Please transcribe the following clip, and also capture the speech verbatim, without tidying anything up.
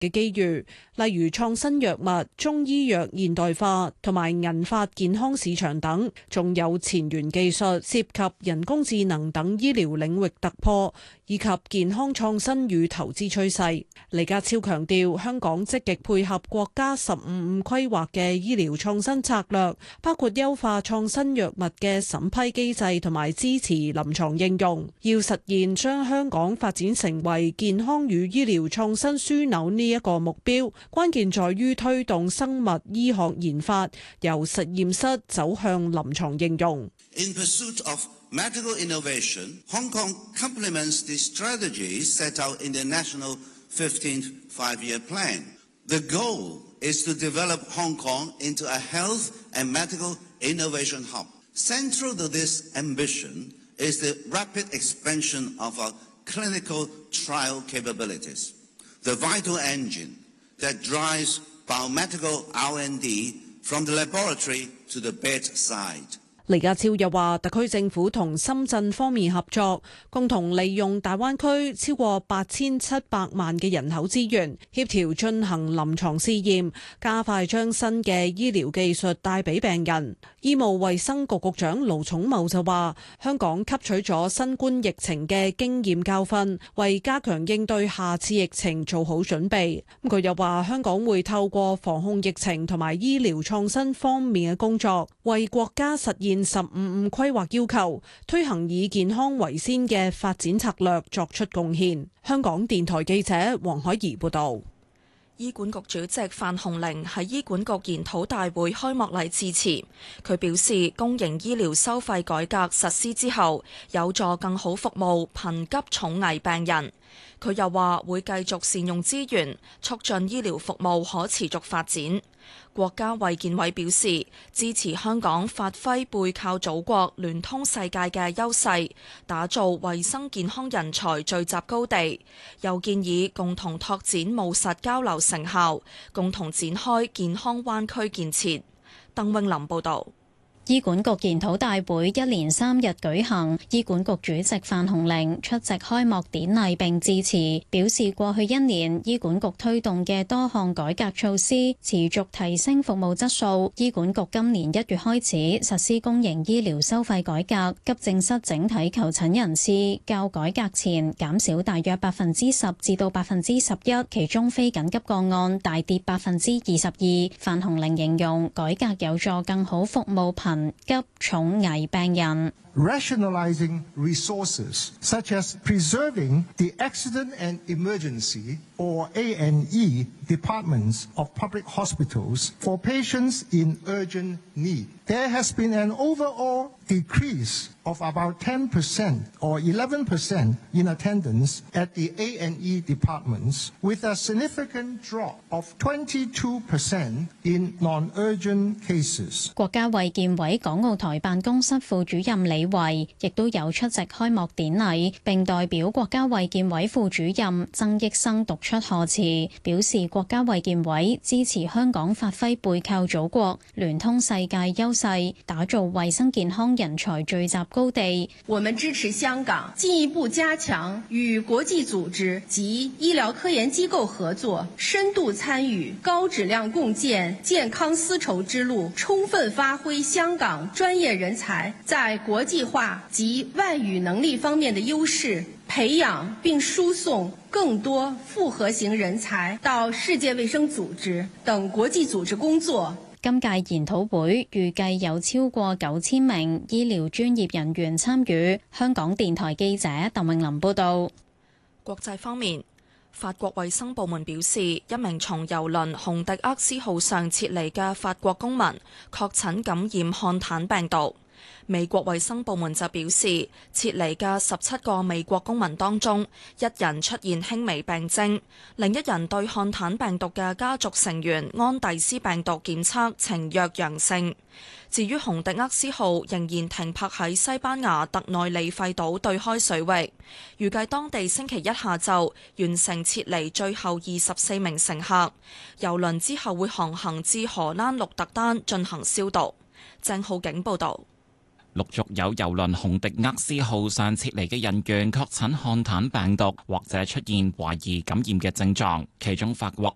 嘅機遇，例如創新藥物、中醫藥現代化同埋銀髮健康市場等，仲有前沿技術涉及人工智能等醫療領域突破，以及健康創新與投資趨勢。李家超強調，香港積極配合國家十五五規劃嘅醫療創新策略，包括優化創新藥物嘅審批機制同埋支持臨床應用，要實現將香港發展成為健康與醫療創新樞紐呢一個目標，關鍵在於推動生物醫學研發由實驗室走向臨床應用。 In pursuit of medical innovation, Hong Kong complements the strategies set out in the National fifteenth Five-Year Plan. The goal is to develop Hong Kong into a health and medical innovation hub. Central to this ambition is the rapid expansion of our clinical trial capabilities, the vital engine that drives biomedical R and D from the laboratory to the bedside. 李家超又話，特區政府同深圳方面合作，共同利用大灣區超過八千七百萬嘅人口資源，協調進行臨床試驗，加快將新嘅醫療技術帶俾病人。醫務衛生局局長盧寵茂就話，香港吸取咗新冠疫情嘅經驗教訓，為加強應對下次疫情做好準備。佢又話，香港會透過防控疫情同埋醫療創新方面嘅工作，為國家實現十五五規劃要求，推行以健康為先嘅發展策略作出貢獻。香港電台記者黃海怡報道。 醫管局主席范鴻齡喺醫管局研討大會開幕禮致辭，佢表示公營醫療收費改革實施之後，有助更好服務貧急重危病人。佢又話會繼續善用資源，促進醫療服務可持續發展。國家衛健委表示支持香港發揮背靠祖國、聯通世界嘅優勢，打造衛生健康人才聚集高地。又建議共同拓展務實交流成效，共同展開健康灣區建設。鄧穎琳報導。 醫管局研討大會一連三日舉行，醫管局主席范鴻齡出席開幕典禮並致辭，表示過去一年醫管局推動嘅多項改革措施持續提升服務質素。醫管局今年一月開始實施公營醫療收費改革，急症室整體求診人次較改革前減少大約百分之十至到百分之十一，其中非緊急個案大跌百分之二十二。范鴻齡形容改革有助更好服務貧急重危病人。 Rationalizing resources, such as preserving the accident and emergency or A and E departments of public hospitals for patients in urgent need. There has been an overall decrease of about ten percent or eleven percent in attendance at the A and E departments, with a significant drop of twenty-two percent in non-urgent cases. 國家衛健委港澳台辦公室副主任李維亦都有出席開幕典禮，並代表國家衛健委副主任曾益生讀出賀詞，表示國家衛健委支持香港發揮背靠祖國、聯通世界優勢，打造衛生健康人才聚集高地。 我們支持香港進一步加強與國際組織及醫療科研機構合作，深度參與高質量共建健康絲綢之路，充分發揮香港專業人才在國際化及外語能力方面的優勢，培養並輸送更多複合型人才到世界衛生組織等國際組織工作。 今屆研討會預計有超過九千名醫療專業人員參與。香港電台記者鄧穎琳報導。 國際方面，法國衛生部門表示，一名從郵輪紅迪厄斯號上撤離嘅法國公民確診感染漢坦病毒。美國衛生部門就表示，撤離嘅十七個美國公民當中，一人出現輕微病徵，另一人對漢坦病毒嘅家族成員安第斯病毒檢測呈弱陽性。至於紅迪厄斯號仍然停泊喺西班牙特內里費島對開水域，預計當地星期一下晝完成撤離最後二十四名乘客。郵輪之後會航行至荷蘭鹿特丹進行消毒。鄭浩景報導。 陸續有郵輪紅迪厄斯號上撤離嘅人員確診漢坦病毒，或者出現懷疑感染嘅症狀。其中法國